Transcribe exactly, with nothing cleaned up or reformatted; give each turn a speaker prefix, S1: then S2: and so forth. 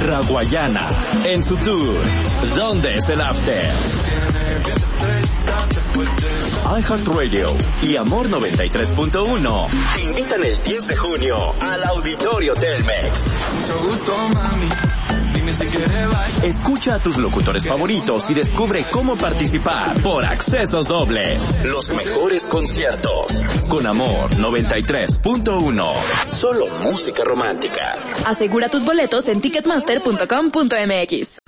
S1: Raguayana, en su tour ¿Dónde es el After? iHeartRadio y Amor noventa y tres punto uno te invitan el diez de junio al Auditorio Telmex. Escucha a tus locutores favoritos y descubre cómo participar por accesos dobles. Los mejores conciertos con Amor noventa y tres punto uno. Solo música romántica.
S2: Asegura tus boletos en ticketmaster punto com punto m x.